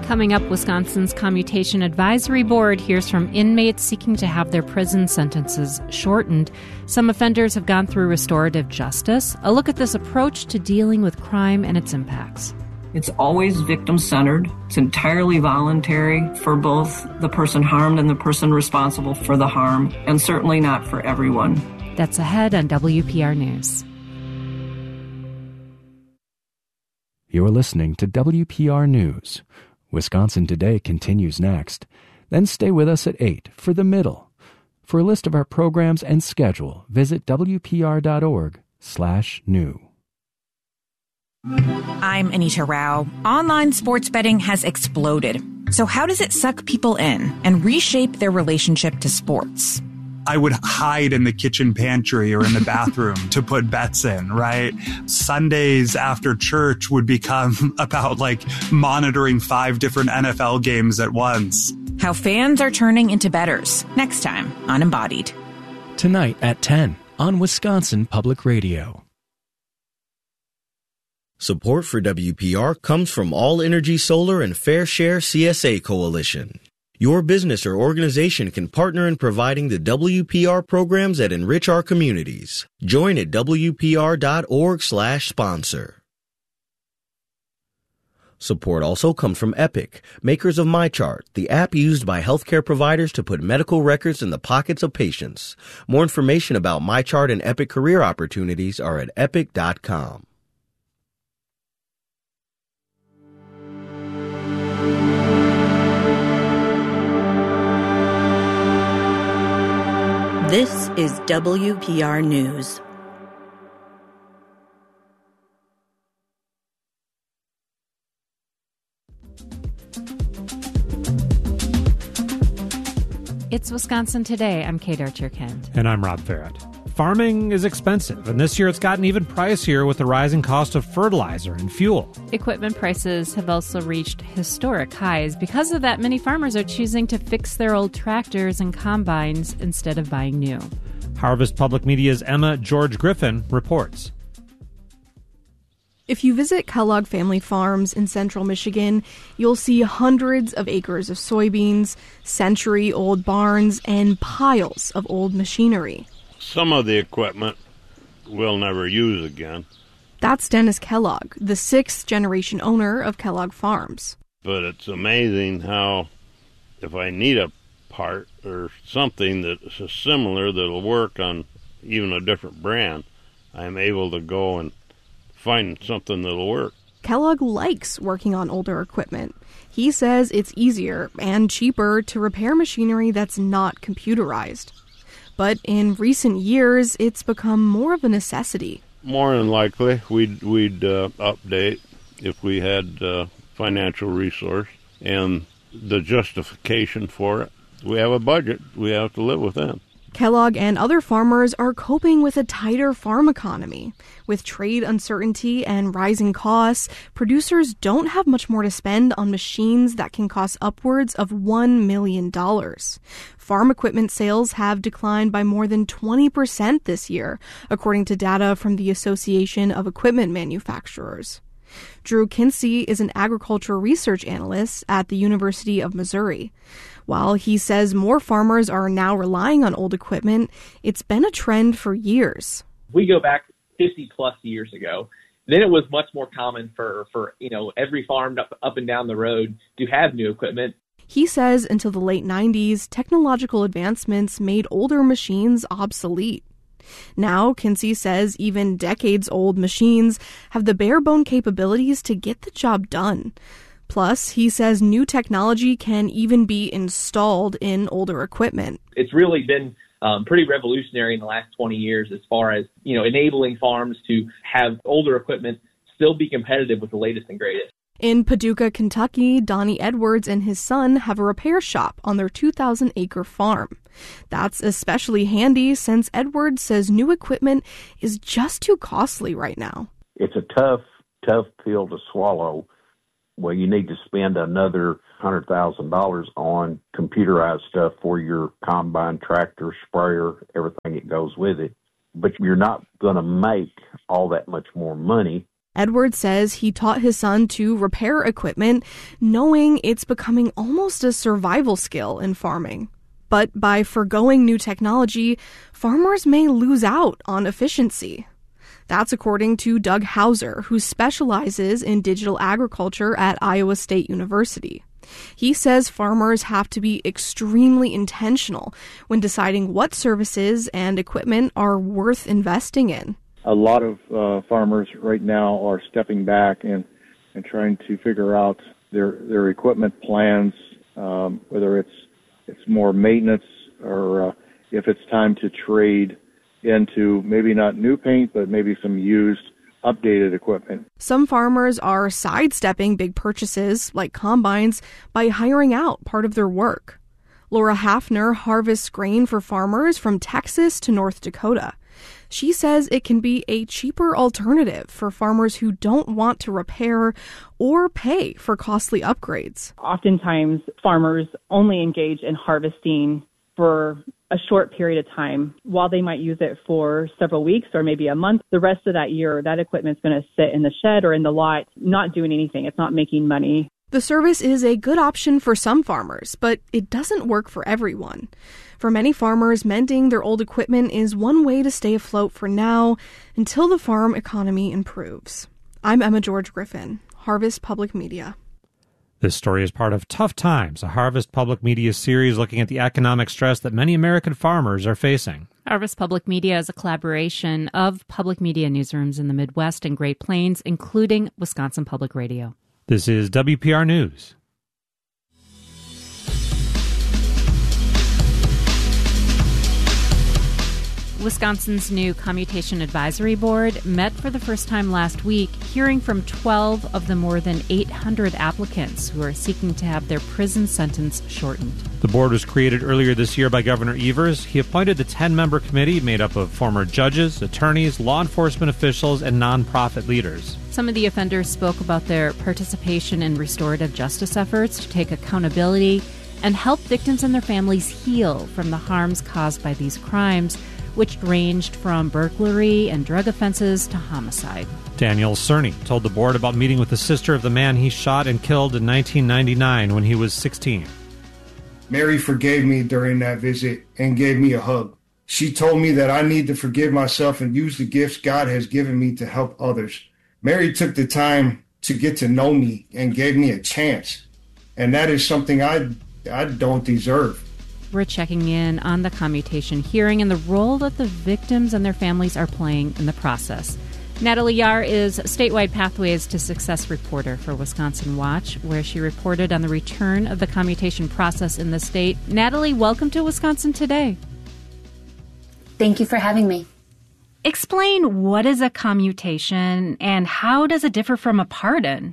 Coming up, Wisconsin's Commutation Advisory Board hears from inmates seeking to have their prison sentences shortened. Some offenders have gone through restorative justice. A look at this approach to dealing with crime and its impacts. It's always victim-centered. It's entirely voluntary for both the person harmed and the person responsible for the harm, and certainly not for everyone. That's ahead on WPR News. You're listening to WPR News. Wisconsin Today continues next. Then stay with us at 8 for The Middle. For a list of our programs and schedule, visit wpr.org/new. I'm Anita Rao. Online sports betting has exploded. So how does it suck people in and reshape their relationship to sports? I would hide in the kitchen pantry or in the bathroom to put bets in, right? Sundays after church would become about monitoring 5 different NFL games at once. How fans are turning into bettors. Next time on Embodied. Tonight at 10 on Wisconsin Public Radio. Support for WPR comes from All Energy Solar and Fair Share CSA Coalition. Your business or organization can partner in providing the WPR programs that enrich our communities. Join at WPR.org/sponsor. Support also comes from Epic, makers of MyChart, the app used by healthcare providers to put medical records in the pockets of patients. More information about MyChart and Epic career opportunities are at epic.com. This is WPR News. It's Wisconsin Today. I'm Kate Archer-Kent. And I'm Rob Farrett. Farming is expensive, and this year it's gotten even pricier with the rising cost of fertilizer and fuel. Equipment prices have also reached historic highs. Because of that, many farmers are choosing to fix their old tractors and combines instead of buying new. Harvest Public Media's Emma George Griffin reports. If you visit Kellogg Family Farms in central Michigan, you'll see hundreds of acres of soybeans, century-old barns, and piles of old machinery. Some of the equipment we'll never use again. That's Dennis Kellogg, the 6th-generation owner of Kellogg Farms. But it's amazing how if I need a part or something that's similar that'll work on even a different brand, I'm able to go and find something that'll work. Kellogg likes working on older equipment. He says it's easier and cheaper to repair machinery that's not computerized. But in recent years, it's become more of a necessity. More than likely, we'd update if we had financial resource and the justification for it. We have a budget. We have to live within. Kellogg and other farmers are coping with a tighter farm economy. With trade uncertainty and rising costs, producers don't have much more to spend on machines that can cost upwards of $1 million. Farm equipment sales have declined by more than 20% this year, according to data from the Association of Equipment Manufacturers. Drew Kinsey is an agriculture research analyst at the University of Missouri. While he says more farmers are now relying on old equipment, it's been a trend for years. We go back 50 plus years ago. Then it was much more common for every farm up and down the road to have new equipment. He says until the late 90s, technological advancements made older machines obsolete. Now, Kinsey says even decades-old machines have the bare-bone capabilities to get the job done. Plus, he says new technology can even be installed in older equipment. It's really been pretty revolutionary in the last 20 years as far as, enabling farms to have older equipment still be competitive with the latest and greatest. In Paducah, Kentucky, Donnie Edwards and his son have a repair shop on their 2,000-acre farm. That's especially handy since Edwards says new equipment is just too costly right now. It's a tough pill to swallow. Well, you need to spend another $100,000 on computerized stuff for your combine, tractor, sprayer, everything that goes with it. But you're not going to make all that much more money. Edwards says he taught his son to repair equipment, knowing it's becoming almost a survival skill in farming. But by forgoing new technology, farmers may lose out on efficiency. That's according to Doug Hauser, who specializes in digital agriculture at Iowa State University. He says farmers have to be extremely intentional when deciding what services and equipment are worth investing in. A lot of farmers right now are stepping back and trying to figure out their equipment plans, whether it's more maintenance or if it's time to trade into maybe not new paint, but maybe some used, updated equipment. Some farmers are sidestepping big purchases like combines by hiring out part of their work. Laura Hafner harvests grain for farmers from Texas to North Dakota. She says it can be a cheaper alternative for farmers who don't want to repair or pay for costly upgrades. Oftentimes, farmers only engage in harvesting for a short period of time. While they might use it for several weeks or maybe a month, the rest of that year, that equipment's going to sit in the shed or in the lot, not doing anything. It's not making money. The service is a good option for some farmers, but it doesn't work for everyone. For many farmers, mending their old equipment is one way to stay afloat for now until the farm economy improves. I'm Emma George Griffin, Harvest Public Media. This story is part of Tough Times, a Harvest Public Media series looking at the economic stress that many American farmers are facing. Harvest Public Media is a collaboration of public media newsrooms in the Midwest and Great Plains, including Wisconsin Public Radio. This is WPR News. Wisconsin's new Commutation Advisory Board met for the first time last week, hearing from 12 of the more than 800 applicants who are seeking to have their prison sentence shortened. The board was created earlier this year by Governor Evers. He appointed the 10-member committee made up of former judges, attorneys, law enforcement officials, and nonprofit leaders. Some of the offenders spoke about their participation in restorative justice efforts to take accountability and help victims and their families heal from the harms caused by these crimes, which ranged from burglary and drug offenses to homicide. Daniel Cerny told the board about meeting with the sister of the man he shot and killed in 1999 when he was 16. Mary forgave me during that visit and gave me a hug. She told me that I need to forgive myself and use the gifts God has given me to help others. Mary took the time to get to know me and gave me a chance. And that is something I don't deserve. We're checking in on the commutation hearing and the role that the victims and their families are playing in the process. Natalie Yar is Statewide Pathways to Success reporter for Wisconsin Watch, where she reported on the return of the commutation process in the state. Natalie, welcome to Wisconsin Today. Thank you for having me. Explain what is a commutation and how does it differ from a pardon?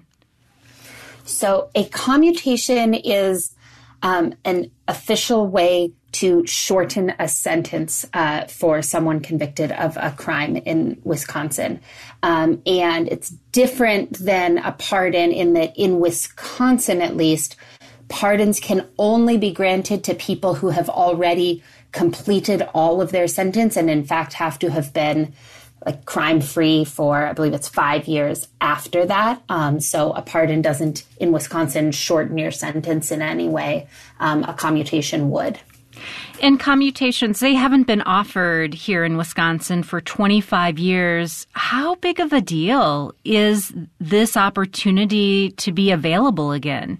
So a commutation is an official way to shorten a sentence for someone convicted of a crime in Wisconsin. And it's different than a pardon in that in Wisconsin, at least, pardons can only be granted to people who have already completed all of their sentence and, in fact, have to have been like crime-free for, I believe it's 5 years after that. So a pardon doesn't, in Wisconsin, shorten your sentence in any way. A commutation would. And commutations, they haven't been offered here in Wisconsin for 25 years. How big of a deal is this opportunity to be available again?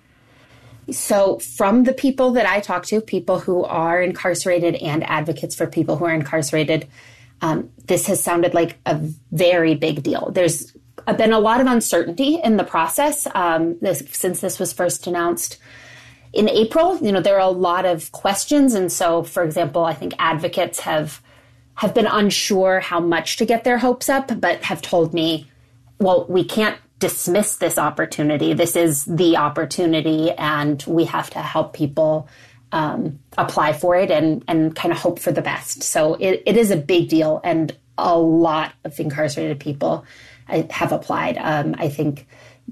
So from the people that I talk to, people who are incarcerated and advocates for people who are incarcerated, this has sounded like a very big deal. There's been a lot of uncertainty in the process since this was first announced in April. You know, there are a lot of questions. And so, for example, I think advocates have been unsure how much to get their hopes up, but have told me, well, we can't dismiss this opportunity. This is the opportunity, and we have to help people apply for it and kind of hope for the best. So it is a big deal, and a lot of incarcerated people have applied. I think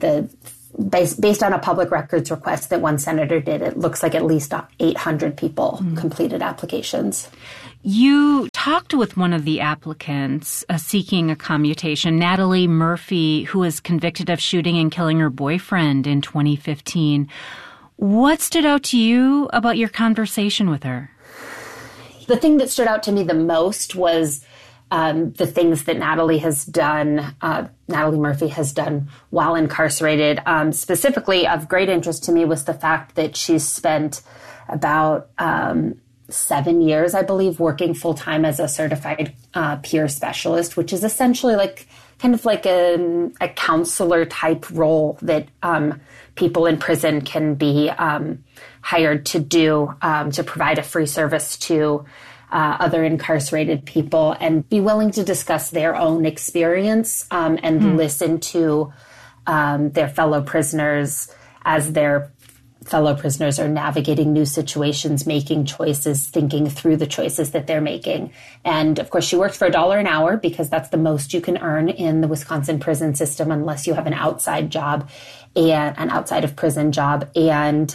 based on a public records request that one senator did, it looks like at least 800 people completed applications. You talked with one of the applicants seeking a commutation, Natalie Murphy, who was convicted of shooting and killing her boyfriend in 2015. What stood out to you about your conversation with her? The thing that stood out to me the most was the things that Natalie Murphy has done while incarcerated. Specifically, of great interest to me was the fact that she's spent about 7 years, I believe, working full-time as a certified peer specialist, which is essentially kind of like a counselor type role that people in prison can be hired to do, to provide a free service to other incarcerated people and be willing to discuss their own experience and listen to their fellow prisoners as their fellow prisoners are navigating new situations, making choices, thinking through the choices that they're making. And of course, she worked for $1 an hour because that's the most you can earn in the Wisconsin prison system unless you have an outside job and an outside of prison job. And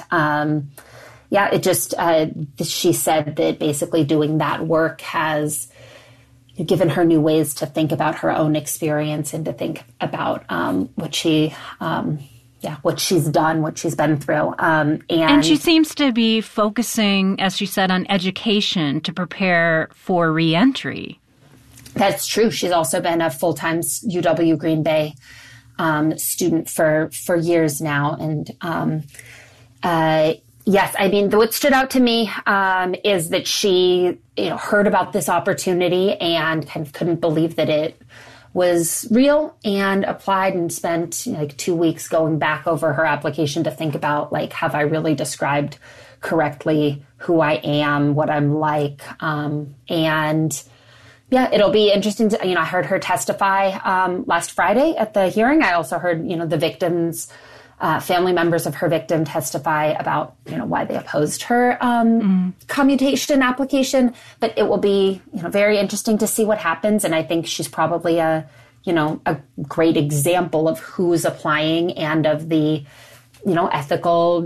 she said that basically doing that work has given her new ways to think about her own experience and to think about what she's done, what she's been through. And she seems to be focusing, as she said, on education to prepare for reentry. That's true. She's also been a full-time UW Green Bay student for years now. And yes, I mean, what stood out to me is that she heard about this opportunity and kind of couldn't believe that it was real and applied and spent 2 weeks going back over her application to think about, have I really described correctly who I am, what I'm like? And yeah, it'll be interesting to, I heard her testify last Friday at the hearing. I also heard, the victims, family members of her victim testify about, why they opposed her commutation application. But it will be, very interesting to see what happens. And I think she's probably a great example of who's applying and of the, ethical,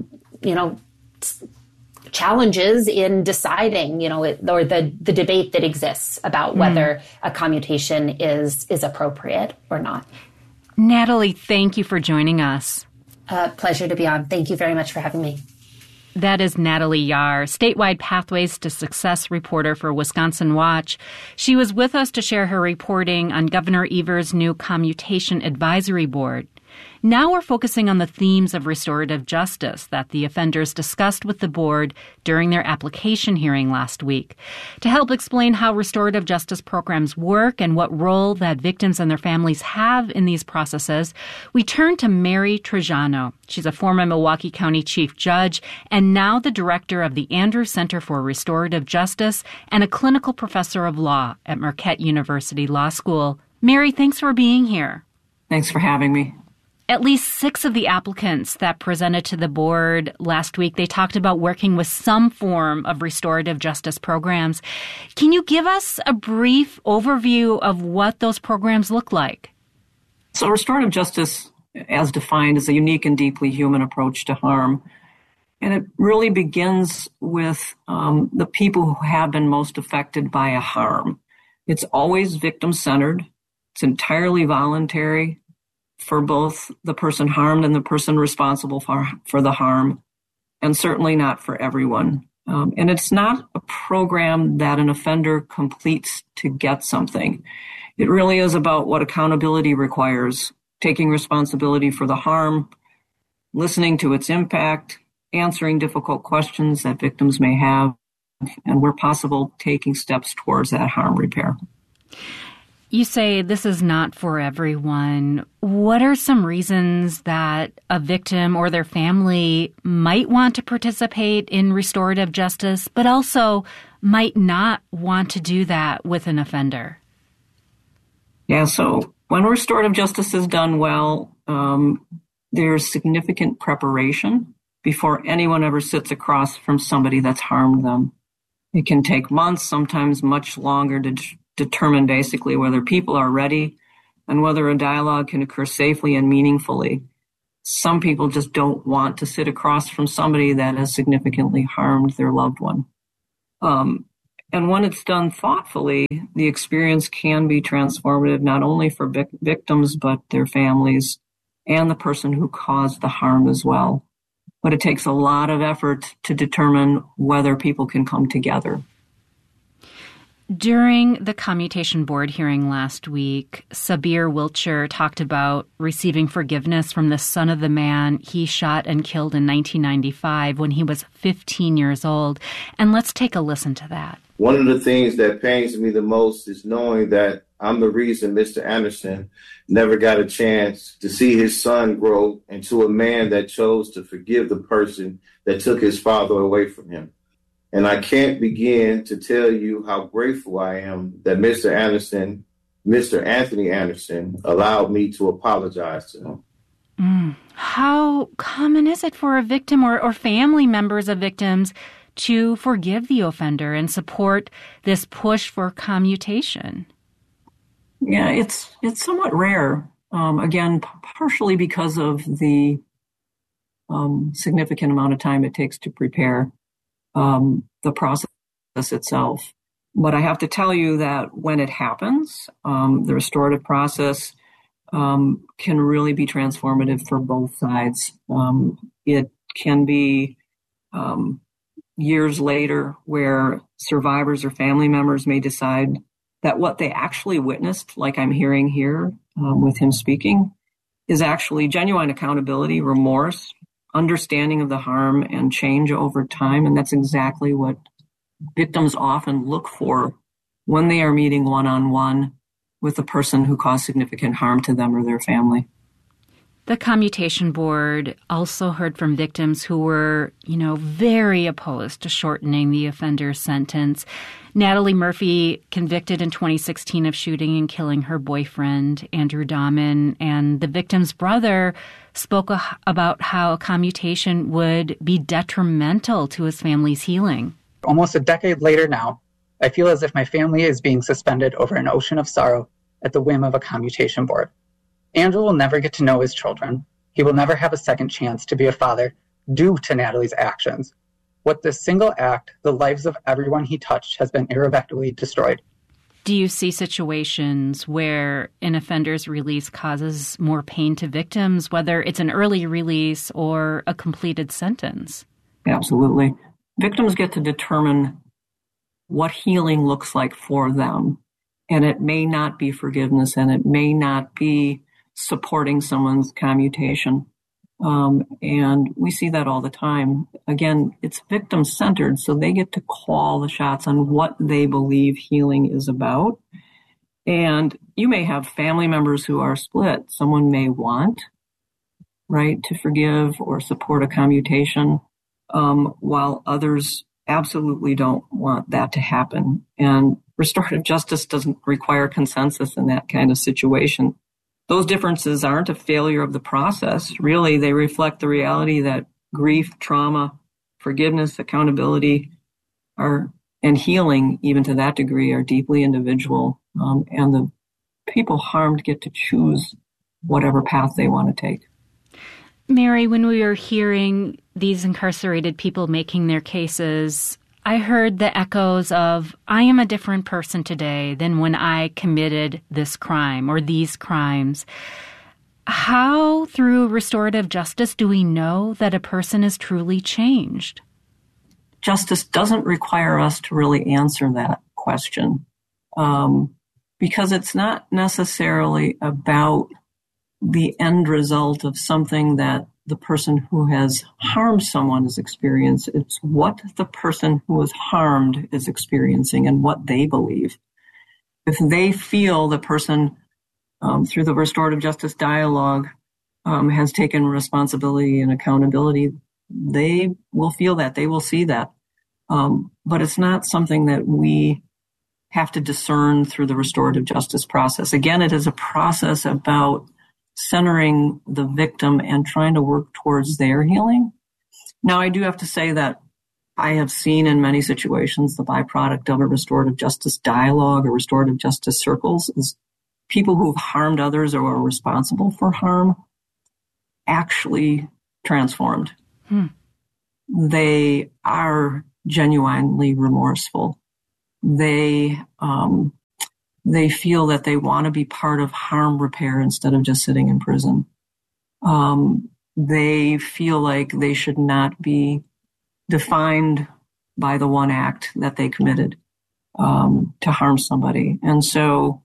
challenges in deciding, or the debate that exists about whether a commutation is appropriate or not. Natalie, thank you for joining us. Pleasure to be on. Thank you very much for having me. That is Natalie Yahr, statewide Pathways to Success reporter for Wisconsin Watch. She was with us to share her reporting on Governor Evers' new commutation advisory board. Now we're focusing on the themes of restorative justice that the offenders discussed with the board during their application hearing last week. To help explain how restorative justice programs work and what role that victims and their families have in these processes, we turn to Mary Trajano. She's a former Milwaukee County Chief Judge and now the director of the Andrews Center for Restorative Justice and a clinical professor of law at Marquette University Law School. Mary, thanks for being here. Thanks for having me. At least 6 of the applicants that presented to the board last week, they talked about working with some form of restorative justice programs. Can you give us a brief overview of what those programs look like? So restorative justice, as defined, is a unique and deeply human approach to harm. And it really begins with the people who have been most affected by a harm. It's always victim-centered. It's entirely voluntary for both the person harmed and the person responsible for the harm, and certainly not for everyone. And it's not a program that an offender completes to get something. It really is about what accountability requires, taking responsibility for the harm, listening to its impact, answering difficult questions that victims may have, and where possible, taking steps towards that harm repair. You say this is not for everyone. What are some reasons that a victim or their family might want to participate in restorative justice, but also might not want to do that with an offender? Yeah, so when restorative justice is done well, there's significant preparation before anyone ever sits across from somebody that's harmed them. It can take months, sometimes much longer, to determine basically whether people are ready and whether a dialogue can occur safely and meaningfully. Some people just don't want to sit across from somebody that has significantly harmed their loved one. And when it's done thoughtfully, the experience can be transformative, not only for victims, but their families and the person who caused the harm as well. But it takes a lot of effort to determine whether people can come together. During the Commutation Board hearing last week, Sabir Wiltshire talked about receiving forgiveness from the son of the man he shot and killed in 1995 when he was 15 years old. And let's take a listen to that. One of the things that pains me the most is knowing that I'm the reason Mr. Anderson never got a chance to see his son grow into a man that chose to forgive the person that took his father away from him. And I can't begin to tell you how grateful I am that Mr. Anthony Anderson, allowed me to apologize to him. How common is it for a victim or family members of victims to forgive the offender and support this push for commutation? Yeah, it's somewhat rare. Again, partially because of the significant amount of time it takes to prepare the process itself. But I have to tell you that when it happens, the restorative process can really be transformative for both sides. It can be years later where survivors or family members may decide that what they actually witnessed, like I'm hearing here with him speaking, is actually genuine accountability, remorse, understanding of the harm, and change over time. And that's exactly what victims often look for when they are meeting one-on-one with the person who caused significant harm to them or their family. The Commutation Board also heard from victims who were, very opposed to shortening the offender's sentence. Natalie Murphy, convicted in 2016 of shooting and killing her boyfriend, Andrew Dahman, and the victim's brother spoke about how commutation would be detrimental to his family's healing. Almost a decade later now, I feel as if my family is being suspended over an ocean of sorrow at the whim of a commutation board. Andrew will never get to know his children. He will never have a second chance to be a father due to Natalie's actions. With this single act, the lives of everyone he touched has been irrevocably destroyed. Do you see situations where an offender's release causes more pain to victims, whether it's an early release or a completed sentence? Absolutely. Victims get to determine what healing looks like for them. And it may not be forgiveness, and it may not be supporting someone's commutation. And we see that all the time. Again, it's victim-centered, so they get to call the shots on what they believe healing is about. And you may have family members who are split. Someone may want, to forgive or support a commutation, while others absolutely don't want that to happen. And restorative justice doesn't require consensus in that kind of situation. Those differences aren't a failure of the process. Really, they reflect the reality that grief, trauma, forgiveness, accountability and healing, even to that degree, are deeply individual. And the people harmed get to choose whatever path they want to take. Mary, when we were hearing these incarcerated people making their cases, I heard the echoes of, I am a different person today than when I committed this crime or these crimes. How, through restorative justice, do we know that a person is truly changed? Justice doesn't require us to really answer that question, because it's not necessarily about the end result of something that the person who has harmed someone has experienced. It's what the person who was harmed is experiencing and what they believe. If they feel the person, through the restorative justice dialogue, has taken responsibility and accountability, they will feel that, they will see that. But it's not something that we have to discern through the restorative justice process. Again, it is a process about centering the victim and trying to work towards their healing. Now, I do have to say that I have seen in many situations the byproduct of a restorative justice dialogue or restorative justice circles is people who've harmed others or are responsible for harm actually transformed. They are genuinely remorseful. they feel that they want to be part of harm repair instead of just sitting in prison. They feel like they should not be defined by the one act that they committed to harm somebody. And so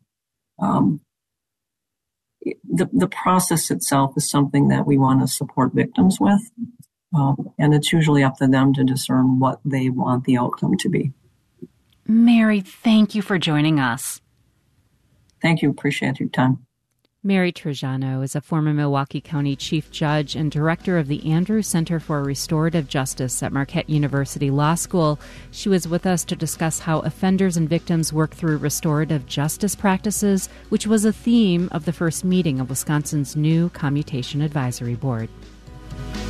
the process itself is something that we want to support victims with. And it's usually up to them to discern what they want the outcome to be. Mary, thank you for joining us. Thank you. Appreciate your time. Mary Trajano is a former Milwaukee County Chief Judge and Director of the Andrews Center for Restorative Justice at Marquette University Law School. She was with us to discuss how offenders and victims work through restorative justice practices, which was a theme of the first meeting of Wisconsin's new Commutation Advisory Board.